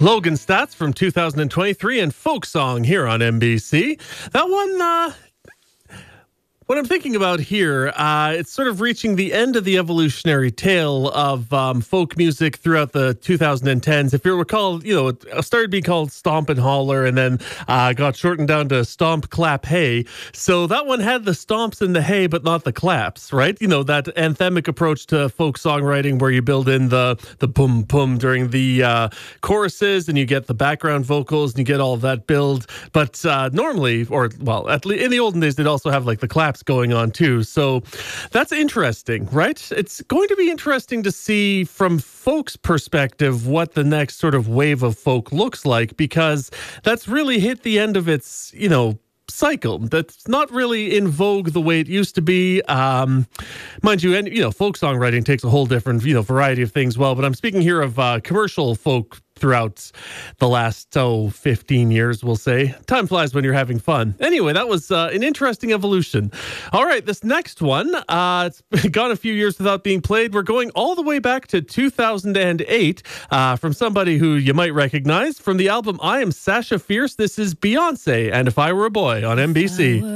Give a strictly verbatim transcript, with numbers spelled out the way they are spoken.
Logan Stats from two thousand twenty-three and Folk Song here on N B C. That one, uh, what I'm thinking about here, uh, it's sort of reaching the end of the evolutionary tale of um, folk music throughout the two thousand tens. If you recall, you know, it started being called Stomp and Holler and then uh, got shortened down to Stomp, Clap, Hey. So that one had the stomps and the hey, but not the claps, right? You know, that anthemic approach to folk songwriting where you build in the, the boom, boom during the uh, choruses and you get the background vocals and you get all of that build. But uh, normally, or well, at least in the olden days, they'd also have like the claps going on too. So that's interesting, right? It's going to be interesting to see from folks' perspective what the next sort of wave of folk looks like, because that's really hit the end of its, you know, cycle. That's not really in vogue the way it used to be. Um, mind you, and you know, folk songwriting takes a whole different, you know, variety of things. Well, but I'm speaking here of uh, commercial folk throughout the last, oh, fifteen years, we'll say. Time flies when you're having fun. Anyway, that was uh, an interesting evolution. All right, this next one, uh, it's gone a few years without being played. We're going all the way back to two thousand eight uh, from somebody who you might recognize from the album I Am Sasha Fierce. This is Beyonce and If I Were a Boy on N B C.